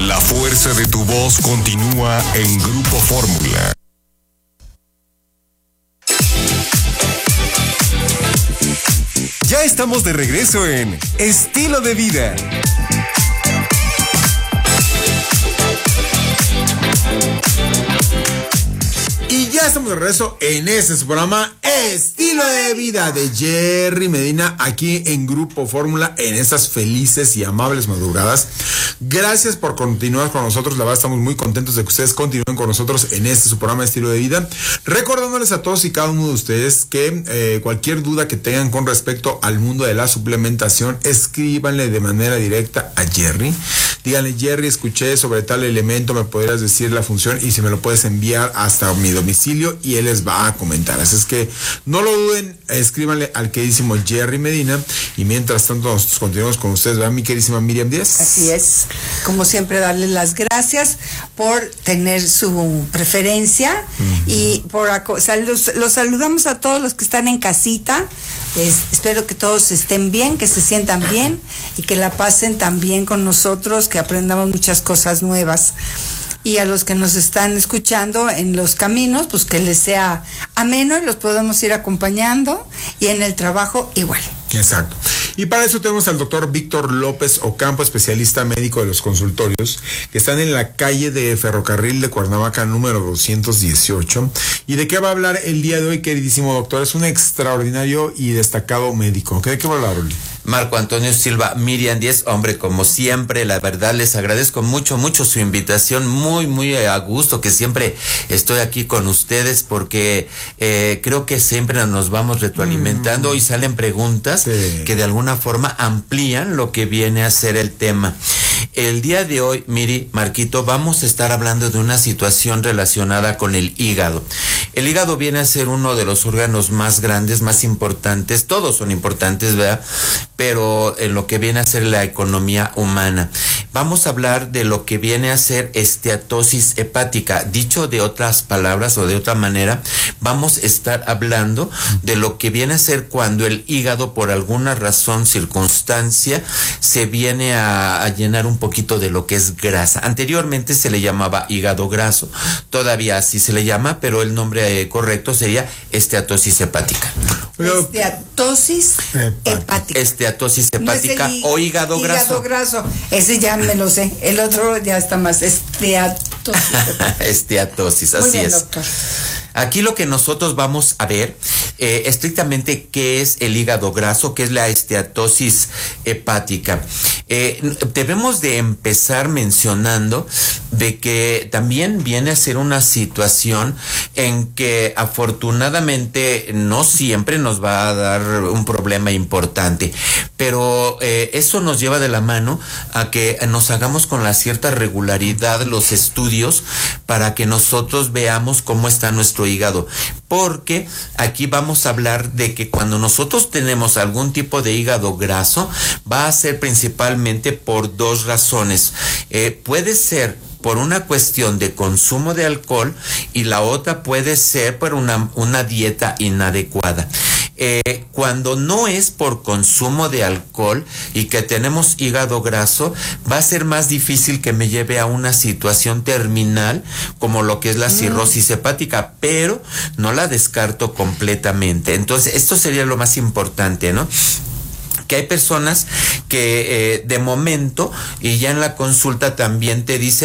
La fuerza de tu voz continúa en Grupo Fórmula. Ya estamos de regreso en Estilo de Vida. Y ya estamos de regreso en este su programa Estilo de Vida de Jerry Medina, aquí en Grupo Fórmula, en estas felices y amables madrugadas. Gracias por continuar con nosotros. La verdad, estamos muy contentos de que ustedes continúen con nosotros en este su programa Estilo de Vida. Recordándoles a todos y cada uno de ustedes que cualquier duda que tengan con respecto al mundo de la suplementación, escríbanle de manera directa a Jerry. Díganle: Jerry, escuché sobre tal elemento, me podrías decir la función, y si me lo puedes enviar hasta mi domicilio y él les va a comentar. Así es que no lo duden, escríbanle al queridísimo Jerry Medina. Y mientras tanto nosotros continuamos con ustedes, ¿verdad, mi queridísima Miriam Díaz? Así es, como siempre, darles las gracias por tener su preferencia. Y por los saludamos a todos los que están en casita. Espero que todos estén bien, que se sientan bien y que la pasen también con nosotros, que aprendamos muchas cosas nuevas. Y a los que nos están escuchando en los caminos, pues que les sea ameno y los podemos ir acompañando, y en el trabajo igual. Exacto. Y para eso tenemos al doctor Víctor López Ocampo, especialista médico de los consultorios, que están en la calle de Ferrocarril de Cuernavaca, número 218. ¿Y de qué va a hablar el día de hoy, queridísimo doctor? Es un extraordinario y destacado médico. ¿De qué va a hablar, Uli? Marco Antonio Silva, Miriam Díez, hombre, como siempre, la verdad les agradezco mucho su invitación, muy a gusto que siempre estoy aquí con ustedes, porque creo que siempre nos vamos retroalimentando y salen preguntas que de alguna forma amplían lo que viene a ser el tema. El día de hoy, Miri, Marquito, vamos a estar hablando de una situación relacionada con el hígado. El hígado viene a ser uno de los órganos más grandes, más importantes, todos son importantes, ¿verdad? Pero en lo que viene a ser la economía humana. Vamos a hablar de lo que viene a ser esteatosis hepática. Dicho de otras palabras o de otra manera, vamos a estar hablando de lo que viene a ser cuando el hígado, por alguna razón, circunstancia, se viene a llenar un poquito de lo que es grasa. Anteriormente se le llamaba hígado graso, todavía así se le llama, pero el nombre correcto sería esteatosis hepática. Esteatosis hepática. Esteatosis hepática, no o hígado graso. Hígado graso, ese ya me lo sé. El otro ya está más. Esteatosis hepática. Esteatosis, Muy así bien, es. Doctor. Aquí lo que nosotros vamos a ver estrictamente qué es el hígado graso, qué es la esteatosis hepática. Debemos de empezar mencionando de que también viene a ser una situación en que afortunadamente no siempre nos va a dar un problema importante, pero eso nos lleva de la mano a que nos hagamos con la cierta regularidad los estudios para que nosotros veamos cómo está nuestro hígado, porque aquí vamos a hablar de que cuando nosotros tenemos algún tipo de hígado graso, va a ser principalmente por dos razones. Puede ser por una cuestión de consumo de alcohol y la otra puede ser por una dieta inadecuada. Cuando no es por consumo de alcohol y que tenemos hígado graso, va a ser más difícil que me lleve a una situación terminal como lo que es la cirrosis hepática, pero no la descarto completamente. Entonces, esto sería lo más importante, ¿no? Que hay personas que de momento y ya en la consulta también te dicen: